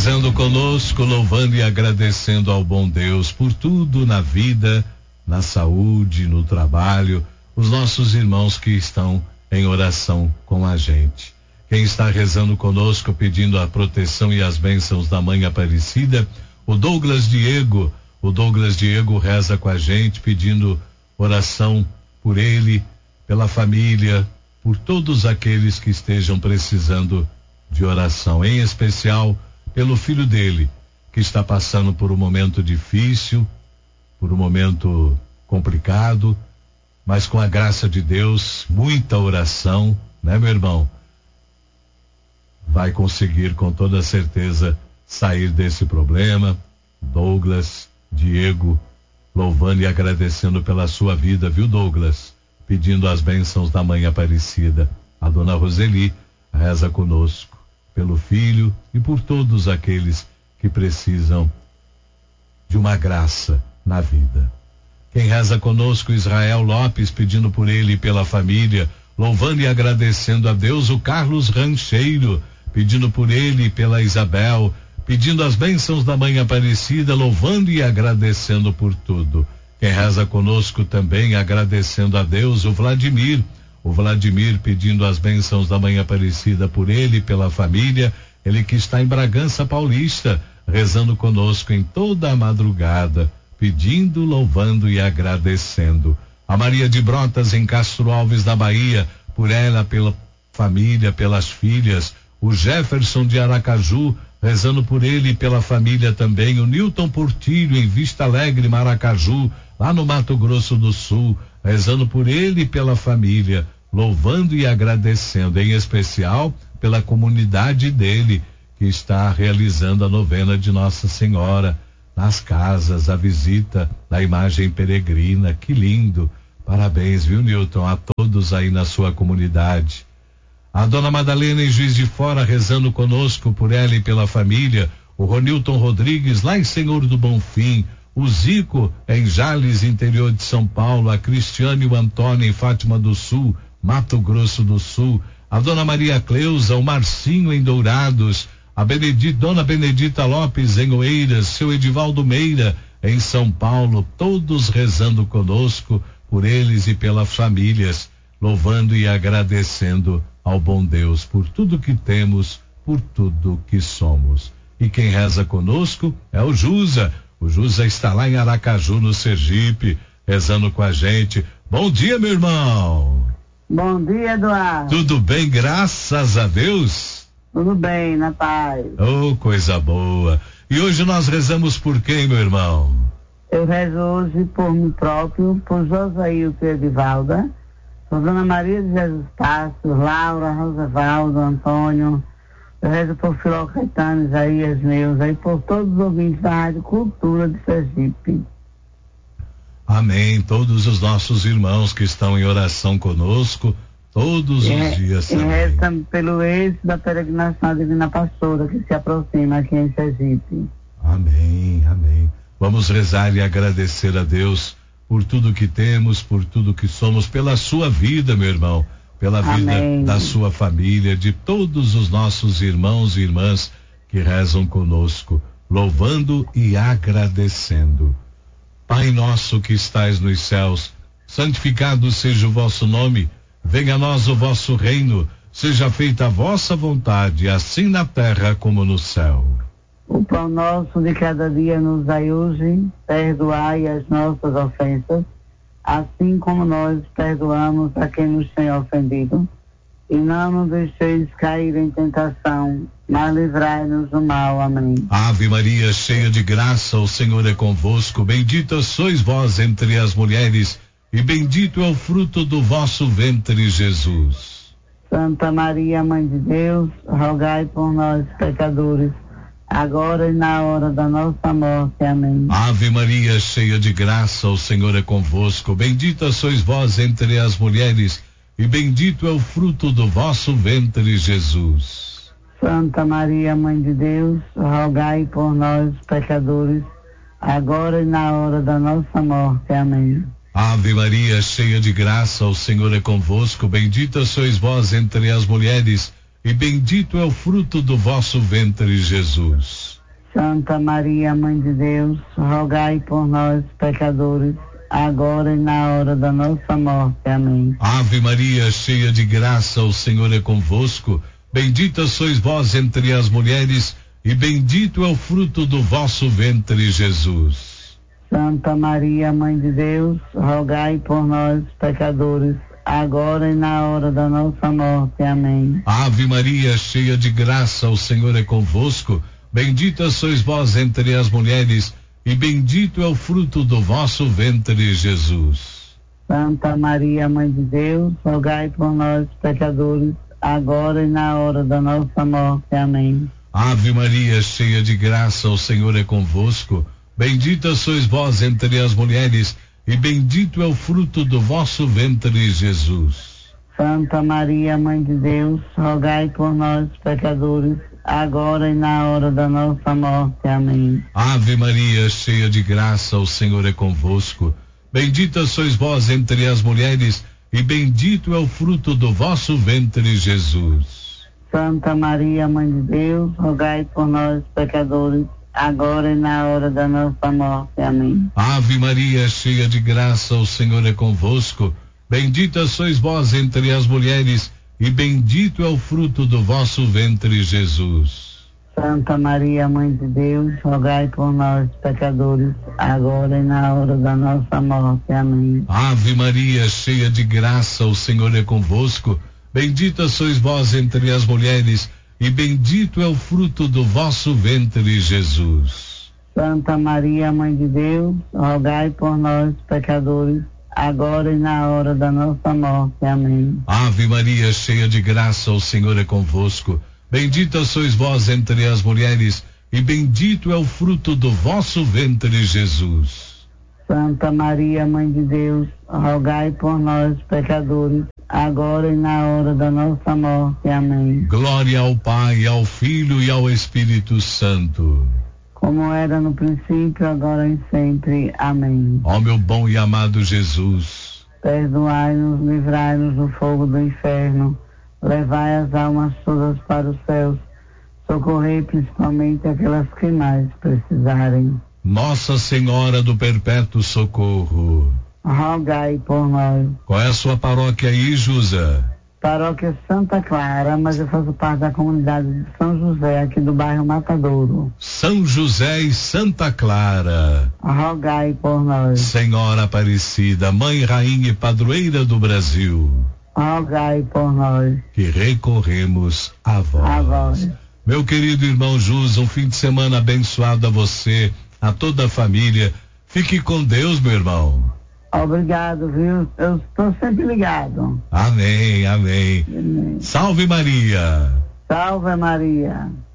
rezando conosco, louvando e agradecendo ao bom Deus por tudo na vida, na saúde, no trabalho, os nossos irmãos que estão em oração com a gente. Quem está rezando conosco, pedindo a proteção e as bênçãos da Mãe Aparecida, o Douglas Diego. O Douglas Diego reza com a gente, pedindo oração por ele, pela família, por todos aqueles que estejam precisando de oração, em especial pelo filho dele, que está passando por um momento difícil, por um momento complicado, mas com a graça de Deus, muita oração, né, meu irmão? Vai conseguir com toda certeza sair desse problema. Douglas Diego, louvando e agradecendo pela sua vida, viu, Douglas? Pedindo as bênçãos da Mãe Aparecida. A dona Roseli reza conosco pelo filho e por todos aqueles que precisam de uma graça na vida. Quem reza conosco, Israel Lopes, pedindo por ele e pela família, louvando e agradecendo a Deus, o Carlos Rancheiro, pedindo por ele e pela Isabel, pedindo as bênçãos da Mãe Aparecida, louvando e agradecendo por tudo. Quem reza conosco também, agradecendo a Deus, o Vladimir pedindo as bênçãos da Mãe Aparecida por ele e pela família, ele que está em Bragança Paulista, rezando conosco em toda a madrugada, pedindo, louvando e agradecendo. A Maria de Brotas em Castro Alves da Bahia, por ela, pela família, pelas filhas, o Jefferson de Aracaju, rezando por ele e pela família também, o Newton Portilho em Vista Alegre, Maracaju, lá no Mato Grosso do Sul, rezando por ele e pela família, louvando e agradecendo, em especial pela comunidade dele, que está realizando a novena de Nossa Senhora, nas casas, a visita da imagem peregrina, que lindo, parabéns, viu, Newton, a todos aí na sua comunidade. A dona Madalena em Juiz de Fora rezando conosco por ela e pela família, o Ronilton Rodrigues lá em Senhor do Bonfim, o Zico em Jales, interior de São Paulo, a Cristiane e o Antônio em Fátima do Sul, Mato Grosso do Sul, a dona Maria Cleusa, o Marcinho em Dourados, a dona Benedita Lopes em Oeiras, seu Edivaldo Meira em São Paulo, todos rezando conosco por eles e pelas famílias, louvando e agradecendo ao bom Deus por tudo que temos, por tudo que somos. E quem reza conosco é o Jusa. O Jusa está lá em Aracaju, no Sergipe, rezando com a gente. Bom dia, meu irmão. Bom dia, Eduardo. Tudo bem, graças a Deus? Tudo bem, na paz. Oh, coisa boa. E hoje nós rezamos por quem, meu irmão? Eu rezo hoje por mim próprio, por Josailton e Edivalda, por Dona Maria de Jesus Passos, Laura, Rosavaldo, Antônio. Eu rezo por Filó Caetano, Isaías Meus, aí por todos os ouvintes da Rádio Cultura de Sergipe. Amém. Todos os nossos irmãos que estão em oração conosco, todos os dias também. E rezo pelo êxito da peregrinação Divina Pastora que se aproxima aqui em Sergipe. Amém, amém. Vamos rezar e agradecer a Deus por tudo que temos, por tudo que somos, pela sua vida, meu irmão, pela vida da sua família, de todos os nossos irmãos e irmãs que rezam conosco, louvando e agradecendo. Pai nosso que estais nos céus, santificado seja o vosso nome, venha a nós o vosso reino, seja feita a vossa vontade, assim na terra como no céu. O pão nosso de cada dia nos dai hoje, perdoai as nossas ofensas, assim como nós perdoamos a quem nos tem ofendido. E não nos deixeis cair em tentação, mas livrai-nos do mal. Amém. Ave Maria, cheia de graça, o Senhor é convosco, bendita sois vós entre as mulheres, e bendito é o fruto do vosso ventre, Jesus. Santa Maria, Mãe de Deus, rogai por nós, pecadores, agora e na hora da nossa morte. Amém. Ave Maria, cheia de graça, o Senhor é convosco, bendita sois vós entre as mulheres, e bendito é o fruto do vosso ventre, Jesus. Santa Maria, Mãe de Deus, rogai por nós, pecadores, agora e na hora da nossa morte. Amém. Ave Maria, cheia de graça, o Senhor é convosco, bendita sois vós entre as mulheres, e bendito é o fruto do vosso ventre, Jesus. Santa Maria, Mãe de Deus, rogai por nós, pecadores, agora e na hora da nossa morte. Amém. Ave Maria, cheia de graça, o Senhor é convosco. Bendita sois vós entre as mulheres, e bendito é o fruto do vosso ventre, Jesus. Santa Maria, Mãe de Deus, rogai por nós, pecadores, agora e na hora da nossa morte. Amém. Ave Maria, cheia de graça, o Senhor é convosco. Bendita sois vós entre as mulheres, e bendito é o fruto do vosso ventre, Jesus. Santa Maria, Mãe de Deus, rogai por nós, pecadores, agora e na hora da nossa morte. Amém. Ave Maria, cheia de graça, o Senhor é convosco. Bendita sois vós entre as mulheres, e bendito é o fruto do vosso ventre, Jesus. Santa Maria, Mãe de Deus, rogai por nós, pecadores, agora e na hora da nossa morte. Amém. Ave Maria, cheia de graça, o Senhor é convosco. Bendita sois vós entre as mulheres, e bendito é o fruto do vosso ventre, Jesus. Santa Maria, Mãe de Deus, rogai por nós, pecadores, agora e na hora da nossa morte. Amém. Ave Maria, cheia de graça, o Senhor é convosco. Bendita sois vós entre as mulheres, e bendito é o fruto do vosso ventre, Jesus. Santa Maria, Mãe de Deus, rogai por nós, pecadores, agora e na hora da nossa morte. Amém. Ave Maria, cheia de graça, o Senhor é convosco. Bendita sois vós entre as mulheres, e bendito é o fruto do vosso ventre, Jesus. Santa Maria, Mãe de Deus, rogai por nós, pecadores, agora e na hora da nossa morte. Amém. Ave Maria, cheia de graça, o Senhor é convosco. Bendita sois vós entre as mulheres, e bendito é o fruto do vosso ventre, Jesus. Santa Maria, Mãe de Deus, rogai por nós, pecadores, agora e na hora da nossa morte. Amém. Glória ao Pai, ao Filho e ao Espírito Santo. Como era no princípio, agora e sempre. Amém. Ó meu bom e amado Jesus, perdoai-nos, livrai-nos do fogo do inferno, levai as almas todas para os céus, socorrei principalmente aquelas que mais precisarem. Nossa Senhora do Perpétuo Socorro, rogai por nós. Qual é a sua paróquia aí, Jusa? Paróquia Santa Clara, mas eu faço parte da comunidade de São José, aqui do bairro Matadouro. São José e Santa Clara. Rogai por nós. Senhora Aparecida, Mãe, Rainha e Padroeira do Brasil. Rogai por nós. Que recorremos a vós. A vós. Meu querido irmão Jusa, um fim de semana abençoado a você, a toda a família. Fique com Deus, meu irmão. Obrigado, viu? Eu estou sempre ligado. Amém, amém. Amém. Salve Maria. Salve Maria.